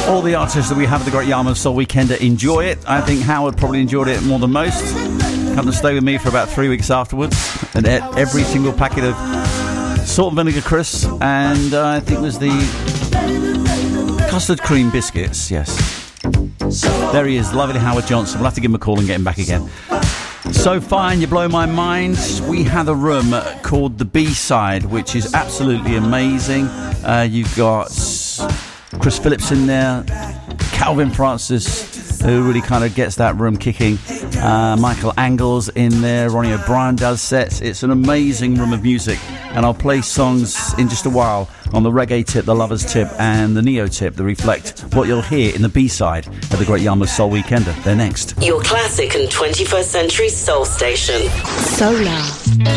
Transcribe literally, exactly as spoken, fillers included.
All the artists that we have at the Great Yarmouth Soul Weekender enjoy it. I think Howard probably enjoyed it more than most. Come to stay with me for about three weeks afterwards and ate every single packet of salt and vinegar crisps, and uh, I think it was the custard cream biscuits. Yes, there he is, lovely Howard Johnson. We'll have to give him a call and get him back again. So fine, you blow my mind. We have a room called the B-Side, which is absolutely amazing. Uh, you've got Chris Phillips in there, Calvin Francis, who really kind of gets that room kicking. Uh, Michael Angles in there, Ronnie O'Brien does sets. It's an amazing room of music, and I'll play songs in just a while on the reggae tip, the lovers tip, and the neo tip that reflect what you'll hear in the B-Side of the Great Yarmouth Soul Weekender. They're next. Your classic and twenty-first century soul station. Solar.